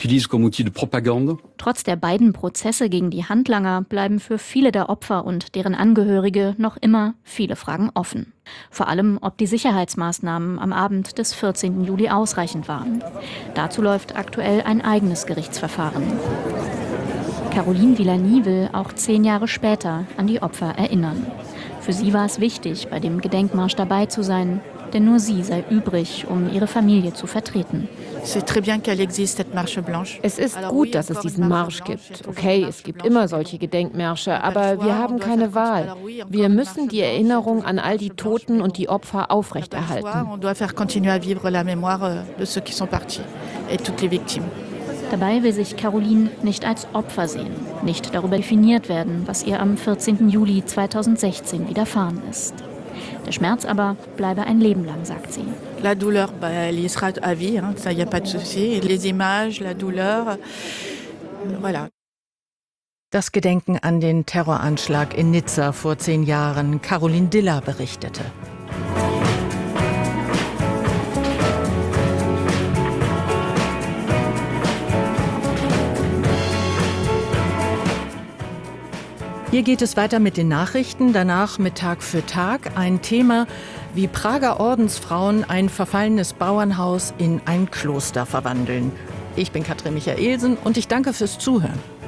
Trotz der beiden Prozesse gegen die Handlanger bleiben für viele der Opfer und deren Angehörige noch immer viele Fragen offen. Vor allem, ob die Sicherheitsmaßnahmen am Abend des 14. Juli ausreichend waren. Dazu läuft aktuell ein eigenes Gerichtsverfahren. Caroline Villani will auch 10 Jahre später an die Opfer erinnern. Für sie war es wichtig, bei dem Gedenkmarsch dabei zu sein, denn nur sie sei übrig, um ihre Familie zu vertreten. Es ist gut, dass es diesen Marsch gibt. Okay, es gibt immer solche Gedenkmärsche, aber wir haben keine Wahl. Wir müssen die Erinnerung an all die Toten und die Opfer aufrechterhalten. Dabei will sich Caroline nicht als Opfer sehen, nicht darüber definiert werden, was ihr am 14. Juli 2016 widerfahren ist. Der Schmerz aber bleibe ein Leben lang, sagt sie. La douleur, elle y sera à vie, ça y a pas de souci. Les images, la douleur, voilà. Das Gedenken an den Terroranschlag in Nizza vor 10 Jahren. Caroline Diller berichtete. Hier geht es weiter mit den Nachrichten, danach mit Tag für Tag ein Thema, wie Prager Ordensfrauen ein verfallenes Bauernhaus in ein Kloster verwandeln. Ich bin Katrin Michaelsen und ich danke fürs Zuhören.